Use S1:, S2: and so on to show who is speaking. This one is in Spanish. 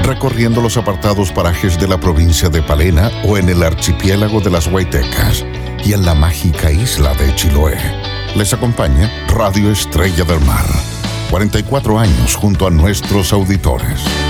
S1: recorriendo los apartados parajes de la provincia de Palena o en el archipiélago de las Huaytecas y en la mágica isla de Chiloé. Les acompaña Radio Estrella del Mar. 44 años junto a nuestros auditores.